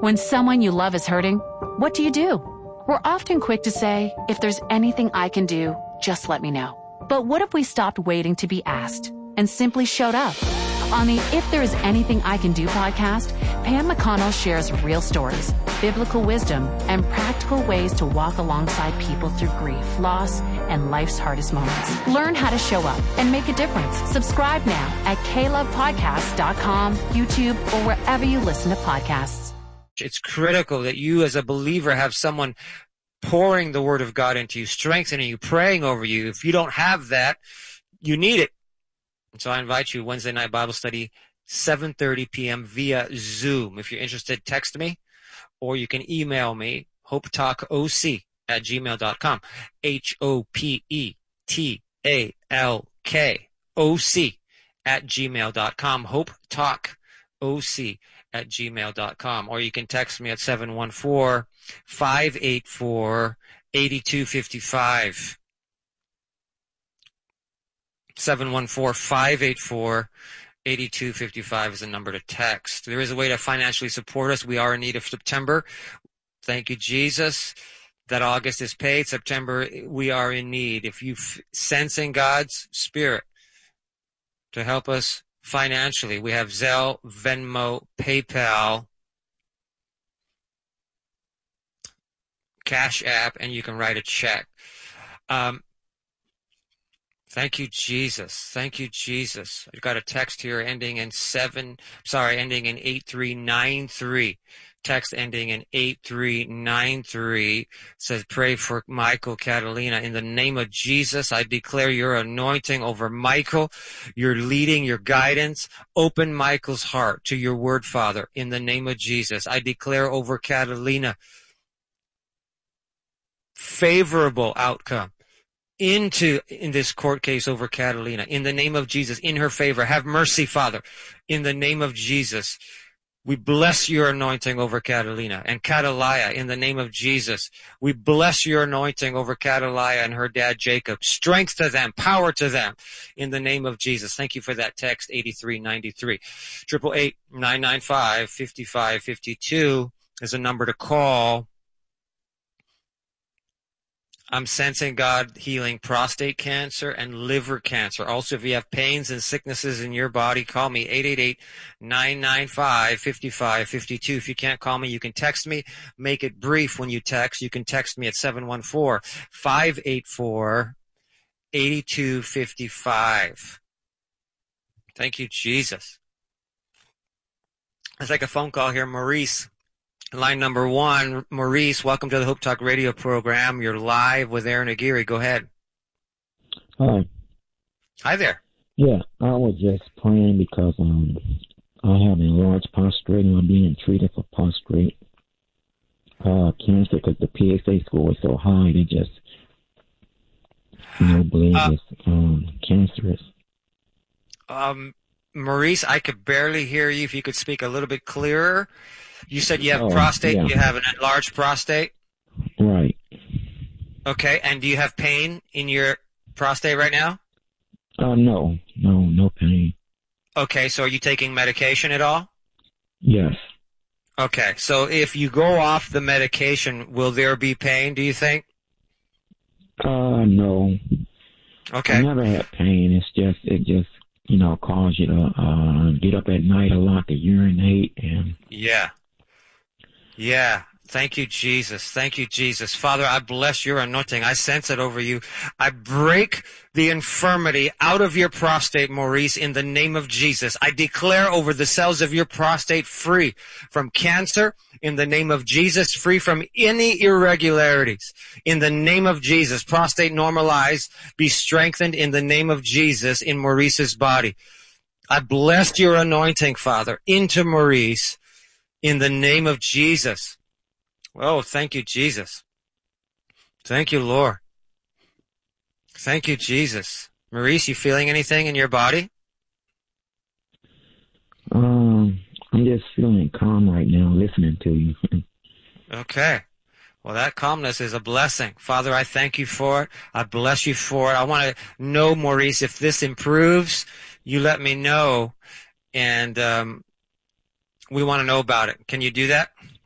When someone you love is hurting, what do? We're often quick to say, if there's anything I can do, just let me know. But what if we stopped waiting to be asked and simply showed up? On the If There Is Anything I Can Do podcast, Pam McConnell shares real stories, biblical wisdom, and practical ways to walk alongside people through grief, loss, and life's hardest moments. Learn how to show up and make a difference. Subscribe now at klovepodcast.com, YouTube, or wherever you listen to podcasts. It's critical that you as a believer have someone pouring the Word of God into you, strengthening you, praying over you. If you don't have that, you need it. So I invite you Wednesday night Bible study, 7:30 p.m. via Zoom. If you're interested, text me, or you can email me, hopetalkoc@gmail.com, HOPETALKOC@gmail.com, hopetalkoc@gmail.com, or you can text me at 714-584-8255. 714-584-8255 is the number to text. There is a way to financially support us. We are in need of September. Thank you, Jesus, that August is paid. September, we are in need. If you sensing God's Spirit to help us financially, we have Zelle, Venmo, PayPal, Cash App, and you can write a check. Thank you, Jesus. Thank you, Jesus. I got a text here ending in 8393. Text ending in 8393 says, pray for Michael Catalina. In the name of Jesus, I declare your anointing over Michael, your leading, your guidance. Open Michael's heart to your word, Father. In the name of Jesus, I declare over Catalina favorable outcome in this court case over Catalina. In the name of Jesus, in her favor, have mercy, Father. In the name of Jesus, we bless your anointing over Catalina and Catalia. In the name of Jesus, we bless your anointing over Catalia and her dad Jacob. Strength to them, power to them. In the name of Jesus. Thank you for that text, 8393. 888-995-5552 is a number to call. I'm sensing God healing prostate cancer and liver cancer. Also, if you have pains and sicknesses in your body, call me, 888-995-5552. If you can't call me, you can text me. Make it brief when you text. You can text me at 714-584-8255. Thank you, Jesus. Let's take a phone call here. Maurice. Line number 1, Maurice, welcome to the Hope Talk radio program. You're live with Aaron Aguirre. Go ahead. Hi. Hi there. Yeah, I was just praying because I have enlarged prostate and I'm being treated for prostate cancer because the PSA score is so high. They just, believe it's cancerous. Maurice, I could barely hear you. If you could speak a little bit clearer. You said you have prostate. Yeah. You have an enlarged prostate? Right. Okay, and do you have pain in your prostate right now? No pain. Okay, so are you taking medication at all? Yes. Okay, so if you go off the medication, will there be pain, do you think? No. Okay. I never had pain. It just cause you to get up at night a lot to urinate and... Yeah. Thank you, Jesus. Thank you, Jesus. Father, I bless your anointing. I sense it over you. I break the infirmity out of your prostate, Maurice, in the name of Jesus. I declare over the cells of your prostate free from cancer, in the name of Jesus, free from any irregularities. In the name of Jesus, prostate normalized, be strengthened in the name of Jesus in Maurice's body. I bless your anointing, Father, into Maurice, in the name of Jesus. Oh, thank you, Jesus. Thank you, Lord. Thank you, Jesus. Maurice, you feeling anything in your body? I'm just feeling calm right now listening to you. Okay. Well, that calmness is a blessing. Father, I thank you for it. I bless you for it. I want to know, Maurice, if this improves, you let me know. And we want to know about it. Can you do that?